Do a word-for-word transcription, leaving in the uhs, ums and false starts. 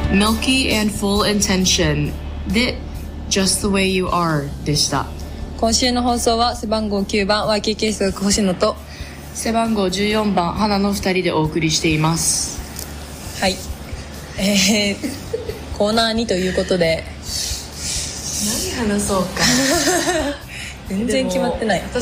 Milky and full intention で Just the way you are でした。 今週の放送は背番号きゅうばん ワイケーケー 数学星野と背番号じゅうよんばん花のふたりでお送りしています。 はい、えー、コーナーにということで何話そうか全然決まってない。